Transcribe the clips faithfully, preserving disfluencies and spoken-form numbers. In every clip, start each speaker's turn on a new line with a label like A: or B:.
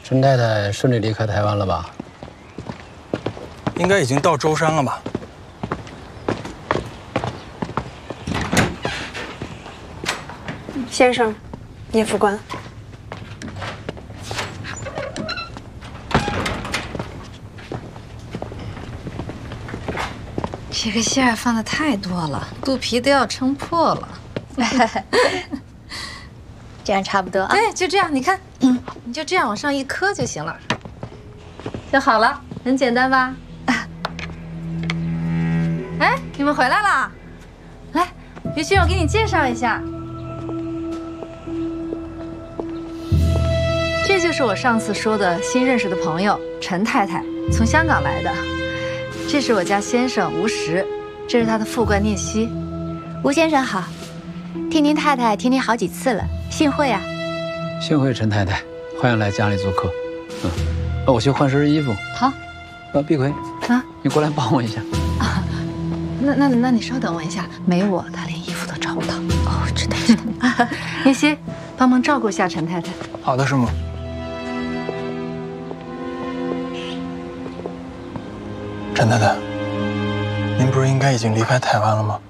A: 陈太太顺利离开台湾了吧？
B: 应该已经到舟山了吧？
C: 先生，叶副官。
D: 这个馅儿放的太多了，肚皮都要撑破了。
E: 这样差不多啊。
D: 对，就这样，你看，嗯，你就这样往上一磕就行了，就好了，很简单吧？哎，你们回来了，来，于心，我给你介绍一下，这就是我上次说的新认识的朋友陈太太，从香港来的。这是我家先生吴石，这是他的副官聂希。
E: 吴先生好，听您太太听您好几次了，幸会啊。
A: 幸会陈太太，欢迎来家里做客。嗯，那我去换身衣服。
D: 好。
A: 呃，碧葵
D: 啊，
A: 你过来帮我一下。
D: 啊，那那那你稍等我一下，没我他连衣服都找不到。
E: 哦，知道知道。
D: 聂希，帮忙照顾一下陈太太。
B: 好的，师母。陈太太，您不是应该已经离开台湾了吗？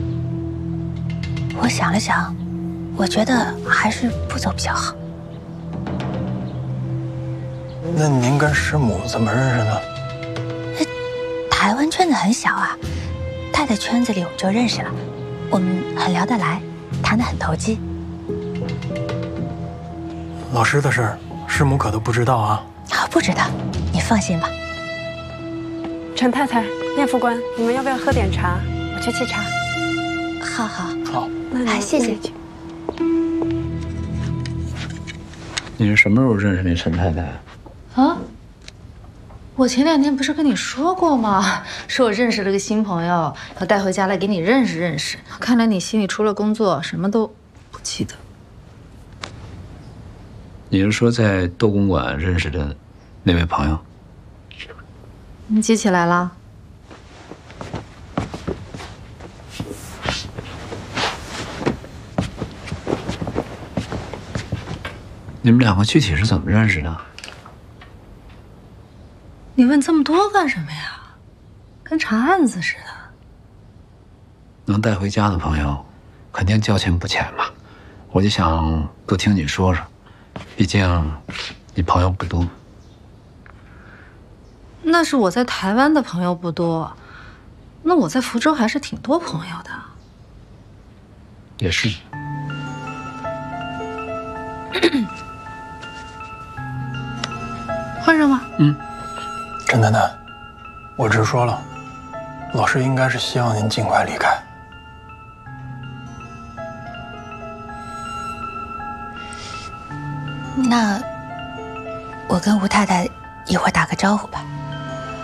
E: 我想了想，我觉得还是不走比较好。
B: 那您跟师母怎么认识呢？
E: 台湾圈子很小啊，太太圈子里我们就认识了，我们很聊得来，谈得很投机。
B: 老师的事儿，师母可都不知道啊。
E: 好，不知道，你放心吧。
C: 陈太太、叶副官，你们要不要喝点茶？我去沏茶。
E: 好好
B: 好，
C: 那你
E: 谢谢。
A: 你是什么时候认识那陈太太？
D: 啊？我前两天不是跟你说过吗？说我认识了个新朋友，要带回家来给你认识认识。看来你心里除了工作，什么都不记得。
A: 你是说在窦公馆认识的那位朋友？
D: 你记起来了？
A: 你们两个具体是怎么认识的？
D: 你问这么多干什么呀？跟查案子似的。
A: 能带回家的朋友，肯定交情不浅嘛。我就想多听你说说，毕竟你朋友不多。
D: 那是我在台湾的朋友不多，那我在福州还是挺多朋友的。
A: 也是。
D: 换上吧。
A: 嗯。
B: 陈太太，我直说了，老师应该是希望您尽快离开。
E: 那我跟吴太太一会儿打个招呼吧。